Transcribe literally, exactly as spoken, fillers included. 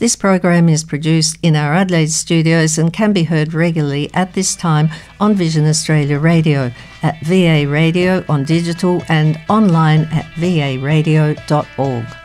This program is produced in our Adelaide studios and can be heard regularly at this time on Vision Australia Radio, at V A Radio on digital and online at v a radio dot org.